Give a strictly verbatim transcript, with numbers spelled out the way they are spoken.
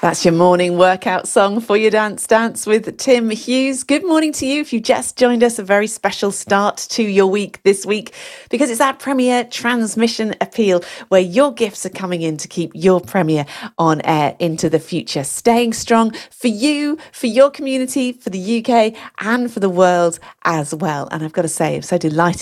That's your morning workout song for your Dance Dance with Tim Hughes. Good morning to you. If you just joined us, a very special start to your week this week because it's our Premier Transmission Appeal where your gifts are coming in to keep your Premier on air into the future. Staying strong for you, for your community, for the U K and for the world as well. And I've got to say, I'm so delighted